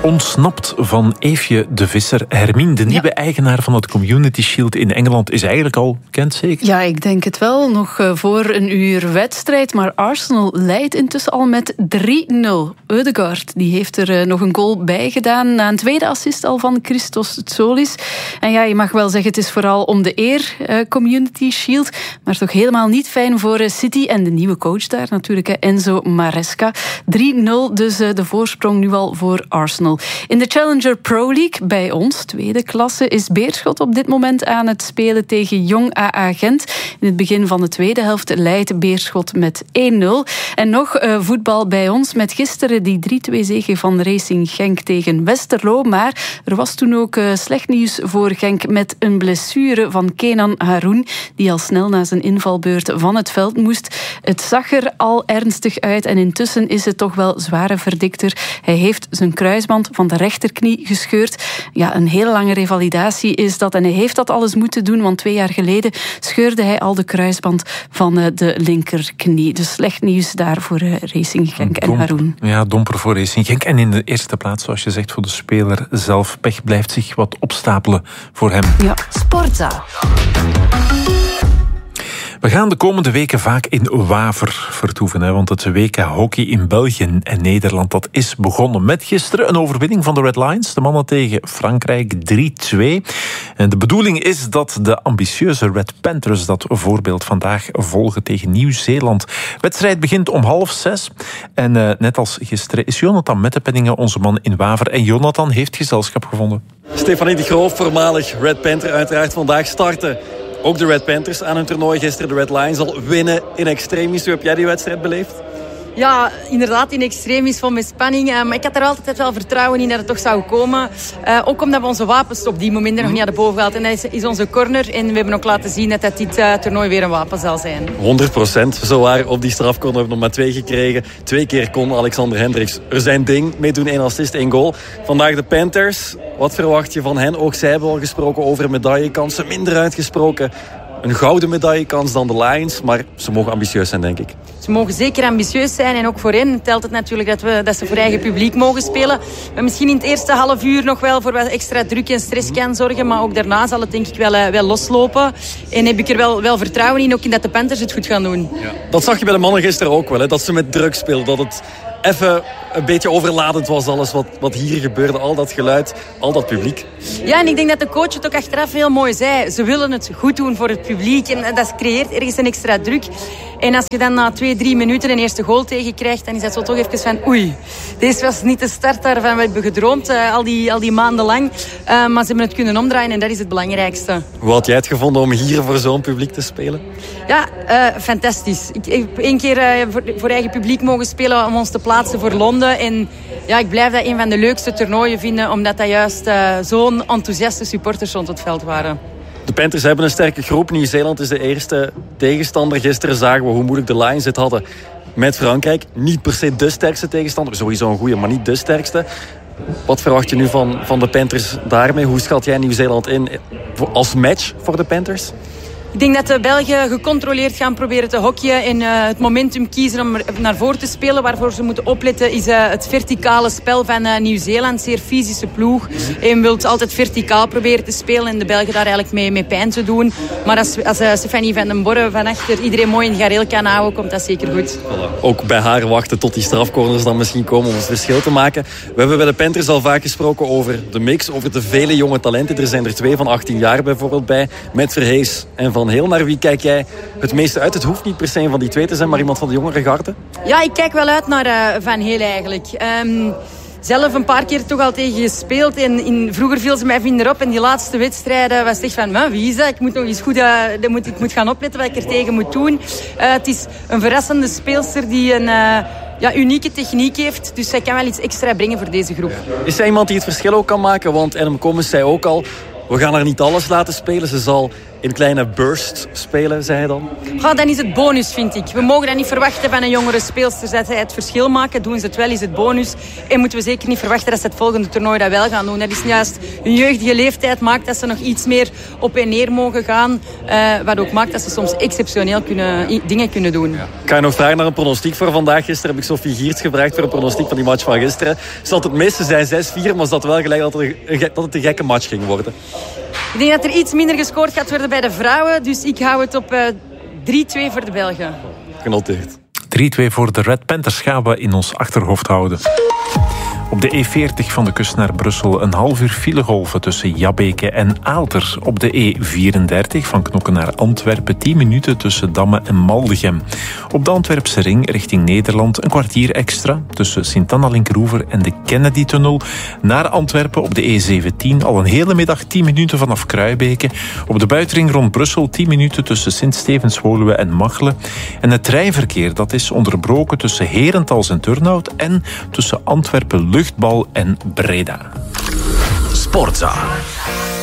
ontsnapt van Eefje de Visser. Hermine, de nieuwe eigenaar van het Community Shield in Engeland, is eigenlijk al bekend, zeker? Ja, ik denk het wel. Nog voor een uur wedstrijd. Maar Arsenal leidt intussen al met 3-0. Ødegaard die heeft er nog een goal bij gedaan. Na een tweede assist al van Christos Tsolis. En ja, je mag wel zeggen, het is vooral om de eer, Community Shield. Maar toch helemaal niet fijn voor City. En de nieuwe coach daar natuurlijk, Enzo Maresca. 3-0, dus de voorsprong nu al voor Arsenal. In de Challenger Pro League bij ons, tweede klasse, is Beerschot op dit moment aan het spelen tegen Jong AA Gent. In het begin van de tweede helft leidt Beerschot met 1-0. En nog voetbal bij ons met gisteren die 3-2 zege van Racing Genk tegen Westerlo. Maar er was toen ook slecht nieuws voor Genk met een blessure van Kenan Haroun, die al snel na zijn invalbeurt van het veld moest. Het zag er al ernstig uit en intussen is het toch wel zware verdikter. Hij heeft zijn kruisband van de rechterknie gescheurd. Ja, een hele lange revalidatie is dat en hij heeft dat alles moeten doen, want 2 jaar geleden scheurde hij al de kruisband van de linkerknie. Dus slecht nieuws daar voor Racing Genk en Haroun. Ja, domper voor Racing Genk. En in de eerste plaats, zoals je zegt, voor de speler zelf. Pech blijft zich wat opstapelen voor hem. Ja. Sportza. We gaan de komende weken vaak in Waver vertoeven, want het WK hockey in België en Nederland, dat is begonnen met gisteren een overwinning van de Red Lions. De mannen tegen Frankrijk 3-2. En de bedoeling is dat de ambitieuze Red Panthers dat voorbeeld vandaag volgen tegen Nieuw-Zeeland. De wedstrijd begint om 5:30. En net als gisteren is Jonathan Mettepenningen onze man in Waver. En Jonathan heeft gezelschap gevonden. Stefanie de Groof, voormalig Red Panther, uiteraard vandaag starten. Ook de Red Panthers aan hun toernooi gisteren. De Red Lions al winnen in extremis. Hoe heb jij die wedstrijd beleefd? Ja, inderdaad in extremis, vol met spanning. Maar ik had er altijd wel vertrouwen in dat het toch zou komen. Ook omdat we onze wapens op die momenten nog niet hadden boven gehad. En dat is onze corner. En we hebben ook laten zien dat dit toernooi weer een wapen zal zijn. 100%. Zowaar op die strafcorner hebben we nog maar 2 gekregen. 2 keer kon Alexander Hendricks er zijn ding mee doen. 1 assist, 1 goal. Vandaag de Panthers. Wat verwacht je van hen? Ook zij hebben al gesproken over medaillekansen. Minder uitgesproken. Een gouden medaillekans dan de Lions, maar ze mogen ambitieus zijn, denk ik. Ze mogen zeker ambitieus zijn en ook voor hen telt het natuurlijk dat ze voor eigen publiek mogen spelen. Maar misschien in het eerste half uur nog wel voor wat extra druk en stress kan zorgen, maar ook daarna zal het denk ik wel loslopen. En heb ik er wel vertrouwen in, ook in dat de Panthers het goed gaan doen. Ja. Dat zag je bij de mannen gisteren ook wel, dat ze met druk speelden, dat het even een beetje overladend was alles wat hier gebeurde. Al dat geluid, al dat publiek. Ja, en ik denk dat de coach het ook achteraf heel mooi zei. Ze willen het goed doen voor het publiek. En dat creëert ergens een extra druk. En als je dan na 2-3 minuten een eerste goal tegenkrijgt, dan is dat zo toch even van oei, deze was niet de start waarvan we hebben gedroomd al die maanden lang. Maar ze hebben het kunnen omdraaien en dat is het belangrijkste. Hoe had jij het gevonden om hier voor zo'n publiek te spelen? Ja, fantastisch. Ik heb 1 keer voor eigen publiek mogen spelen om ons te plaatsen voor Londen. En ja, ik blijf dat een van de leukste toernooien vinden, omdat dat juist zo'n enthousiaste supporters rond het veld waren. De Panthers hebben een sterke groep. Nieuw-Zeeland is de eerste tegenstander. Gisteren zagen we hoe moeilijk de Lions het hadden met Frankrijk. Niet per se de sterkste tegenstander. Sowieso een goede, maar niet de sterkste. Wat verwacht je nu van de Panthers daarmee? Hoe schat jij Nieuw-Zeeland in als match voor de Panthers? Ik denk dat de Belgen gecontroleerd gaan proberen te hockeyen en het momentum kiezen om naar voren te spelen. Waarvoor ze moeten opletten is het verticale spel van Nieuw-Zeeland. Zeer fysische ploeg. En wilt altijd verticaal proberen te spelen en de Belgen daar eigenlijk mee pijn te doen. Maar als Stefanie van den Borre van achter iedereen mooi in de gareel kan houden, komt dat zeker goed. Voilà. Ook bij haar wachten tot die strafcorners dan misschien komen om het verschil te maken. We hebben bij de Panthers al vaak gesproken over de mix, over de vele jonge talenten. Er zijn er 2 van 18 jaar bijvoorbeeld bij. Met Verhees en Van Heel. Naar wie kijk jij het meeste uit? Het hoeft niet per se een van die 2 te zijn, maar iemand van de jongere garde? Ja, ik kijk wel uit naar Van Heel eigenlijk. Zelf een paar keer toch al tegen gespeeld. En vroeger viel ze mij vinder op. En die laatste wedstrijden was echt van, wie is dat? Ik moet nog eens goed ik moet gaan opletten wat ik er tegen moet doen. Het is een verrassende speelster die een unieke techniek heeft. Dus zij kan wel iets extra brengen voor deze groep. Is zij iemand die het verschil ook kan maken? Want Adam Commons zei ook al, we gaan haar niet alles laten spelen. Ze zal in kleine bursts spelen, zei hij dan? Dan is het bonus, vind ik. We mogen dat niet verwachten van een jongere speelster. Dat zij het verschil maken, doen ze het wel, is het bonus. En moeten we zeker niet verwachten dat ze het volgende toernooi dat wel gaan doen. Dat is juist hun jeugdige leeftijd maakt dat ze nog iets meer op en neer mogen gaan. Wat ook maakt dat ze soms exceptioneel dingen kunnen doen. Ja. Ik ga je nog vragen naar een pronostiek voor vandaag. Gisteren heb ik Sophie Giertz gevraagd voor een pronostiek van die match van gisteren. Ze had het meeste zijn 6-4, maar ze had wel gelijk dat het een gekke match ging worden. Ik denk dat er iets minder gescoord gaat worden bij de vrouwen. Dus ik hou het op 3-2 voor de Belgen. Genoteerd. 3-2 voor de Red Panthers gaan we in ons achterhoofd houden. Op de E40 van de kust naar Brussel een half uur filegolven tussen Jabbeke en Aalter. Op de E34 van Knokke naar Antwerpen 10 minuten tussen Damme en Maldegem. Op de Antwerpse ring richting Nederland een kwartier extra tussen Sint-Anna-Linkroever en de Kennedy-tunnel. Naar Antwerpen op de E17 al een hele middag 10 minuten vanaf Kruibeke. Op de buitenring rond Brussel 10 minuten tussen Sint-Stevens-Woluwe en Machelen. En het treinverkeer dat is onderbroken tussen Herentals en Turnhout en tussen Antwerpen Luchtbal en Breda. Sportza.